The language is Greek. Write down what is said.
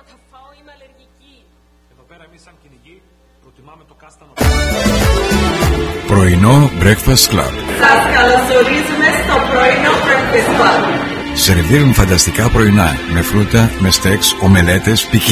θα φάω, είμαι αλλεργική. Εδώ πέρα εμείς σαν κυνηγοί προτιμάμε το κάστανο. Πρωινό Breakfast Club. Σας καλωσορίζουμε στο πρωινό Breakfast Club. Σερβίρουν φανταστικά πρωινά με φρούτα, με στέξ, ομελέτες, ποικίλες